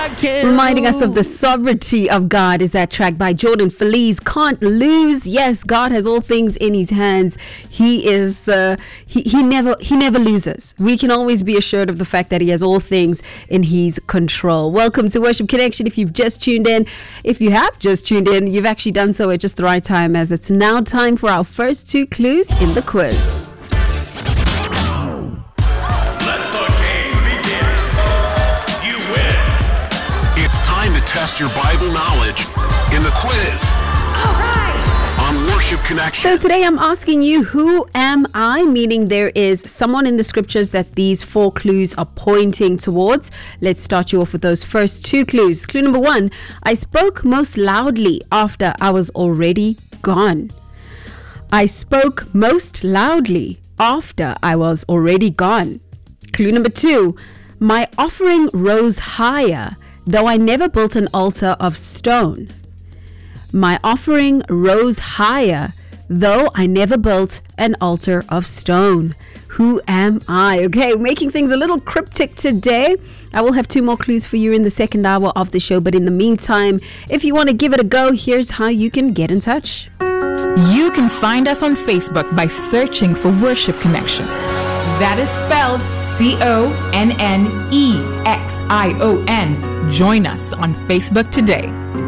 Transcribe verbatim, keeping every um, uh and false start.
Reminding us of the sovereignty of God is that track by Jordan Feliz. Can't lose. Yes, God has all things in his hands. He is uh, he, he never he never loses. We can always be assured of the fact that he has all things in his control. Welcome to Worship Connection. If you've just tuned in, if you have just tuned in, you've actually done so at just the right time, as it's now time for our first two clues in the quiz. Test your Bible knowledge in the quiz. All right. On Worship Connection. So today I'm asking you, who am I? Meaning there is someone in the scriptures that these four clues are pointing towards. Let's start you off with those first two clues. Clue number one, I spoke most loudly after I was already gone. I spoke most loudly after I was already gone. Clue number two, my offering rose higher, though I never built an altar of stone. My offering rose higher, though I never built an altar of stone. Who am I? Okay, making things a little cryptic today. I will have two more clues for you in the second hour of the show. But in the meantime, if you want to give it a go, here's how you can get in touch. You can find us on Facebook by searching for Worship Connection. That is spelled C O N N E X I O N. Join us on Facebook today.